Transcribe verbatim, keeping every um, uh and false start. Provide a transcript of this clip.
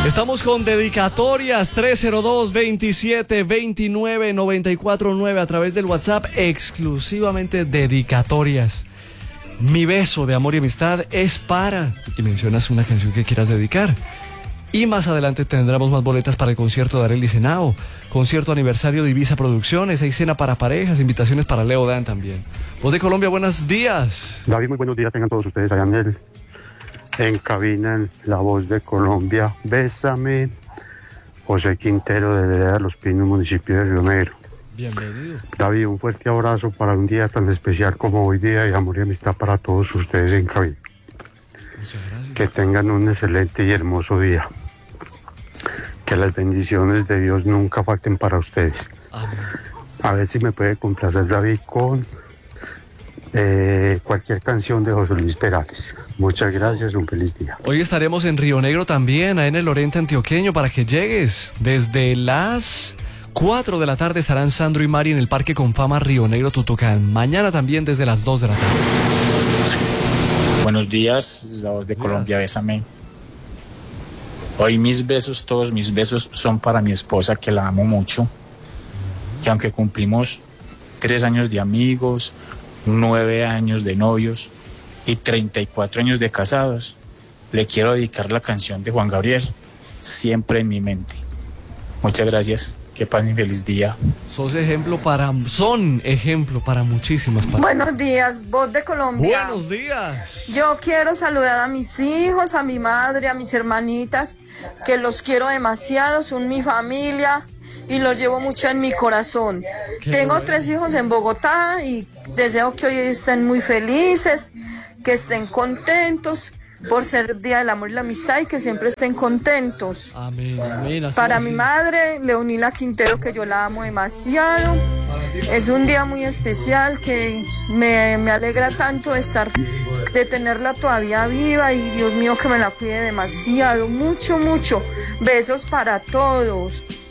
Estamos con dedicatorias tres cero dos, veintisiete, veintinueve, noventa y cuatro nueve a través del WhatsApp, exclusivamente dedicatorias. Mi beso de amor y amistad es para... y mencionas una canción que quieras dedicar. Y más adelante tendremos más boletas para el concierto de Arely Senao, concierto aniversario de Ibiza Producciones, hay cena para parejas, invitaciones para Leo Dan también. Voz de Colombia, buenos días. David, muy buenos días, tengan todos ustedes allá en, el, en cabina, en La Voz de Colombia. Bésame, José Quintero de Vereda Los Pinos, municipio de Río Negro. Bienvenido. David, un fuerte abrazo para un día tan especial como hoy día, y amor y amistad para todos ustedes en cabina. Muchas gracias. Que tengan un excelente y hermoso día. Que las bendiciones de Dios nunca falten para ustedes. Amén. A ver si me puede complacer David con eh, cualquier canción de José Luis Perales. Muchas gracias, un feliz día. Hoy estaremos en Río Negro también, ahí en el Oriente Antioqueño, para que llegues. Desde las cuatro de la tarde estarán Sandro y Mari en el Parque Confama Río Negro Tutucán. Mañana también desde las dos de la tarde. Buenos días, La Voz de Colombia, bésame. Hoy mis besos, todos mis besos son para mi esposa, que la amo mucho, que aunque cumplimos tres años de amigos, nueve años de novios y treinta y cuatro años de casados, le quiero dedicar la canción de Juan Gabriel, Siempre en mi mente. Muchas gracias, que pasen feliz día. Sos ejemplo para, son ejemplo para muchísimas personas. Buenos días, Voz de Colombia. Buenos días. Yo quiero saludar a mis hijos, a mi madre, a mis hermanitas, que los quiero demasiado, son mi familia y los llevo mucho en mi corazón. Qué Tengo bueno. tres hijos en Bogotá y deseo que hoy estén muy felices, que estén contentos por ser Día del Amor y la Amistad y que siempre estén contentos. Amén, amén. Así Para así. mi madre, Leonila Quintero, que yo la amo demasiado. Es un día muy especial que me, me alegra tanto estar, de tenerla todavía viva y Dios mío que me la cuide demasiado, mucho, mucho. Besos para todos.